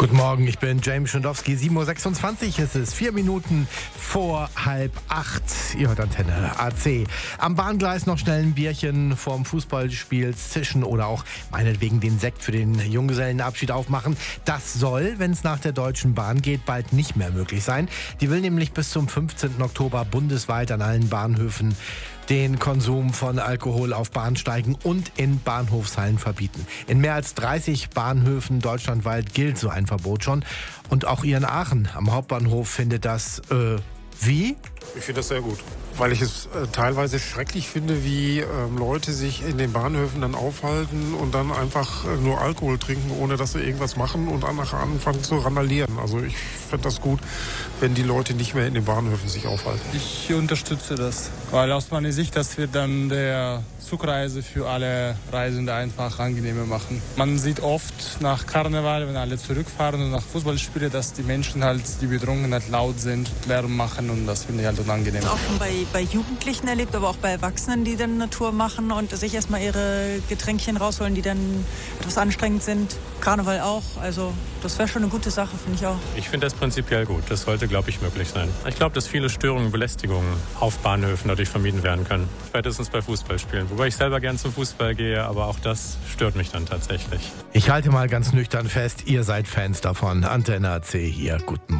Guten Morgen, ich bin James Schondowski. 7.26 Uhr ist es, 4 Minuten vor 7:30. Ihr hört Antenne AC. Am Bahngleis noch schnell ein Bierchen vorm Fußballspiel zischen oder auch meinetwegen den Sekt für den Junggesellenabschied aufmachen. Das soll, wenn es nach der Deutschen Bahn geht, bald nicht mehr möglich sein. Die will nämlich bis zum 15. Oktober bundesweit an allen Bahnhöfen den Konsum von Alkohol auf Bahnsteigen und in Bahnhofshallen verbieten. In mehr als 30 Bahnhöfen deutschlandweit gilt so ein Verbot schon. Und auch hier in Aachen am Hauptbahnhof findet das, wie? Ich finde das sehr gut, weil ich es teilweise schrecklich finde, wie Leute sich in den Bahnhöfen dann aufhalten und dann einfach nur Alkohol trinken, ohne dass sie irgendwas machen und dann nachher anfangen zu randalieren. Also ich finde das gut, wenn die Leute nicht mehr in den Bahnhöfen sich aufhalten. Ich unterstütze das, weil aus meiner Sicht, das wird dann der Zugreise für alle Reisende einfach angenehmer machen. Man sieht oft nach Karneval, wenn alle zurückfahren und nach Fußballspielen, dass die Menschen halt, die betrunken halt laut sind, Lärm machen und das finde ich halt unangenehm. Auch schon bei Jugendlichen erlebt, aber auch bei Erwachsenen, die dann eine Tour machen und sich erstmal ihre Getränkchen rausholen, die dann etwas anstrengend sind. Karneval auch, also das wäre schon eine gute Sache, finde ich auch. Ich finde das prinzipiell gut, das sollte, glaube ich, möglich sein. Ich glaube, dass viele Störungen und Belästigungen auf Bahnhöfen dadurch vermieden werden können. Spätestens bei Fußballspielen, wobei ich selber gern zum Fußball gehe, aber auch das stört mich dann tatsächlich. Ich halte mal ganz nüchtern fest, ihr seid Fans davon. Antenne AC hier, guten Morgen.